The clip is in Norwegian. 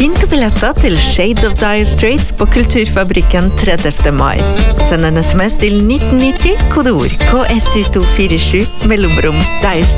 Vinn du billetter til Shades of Dire Straits på Kulturfabrikken 30. mai. Send en sms til 1990, kodeord KSU247, mellomrom Dire